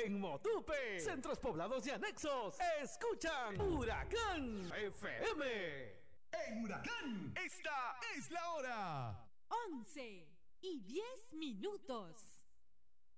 En Motupe, centros poblados y anexos, escuchan Huracán FM. En Huracán, esta es la hora. 11:10.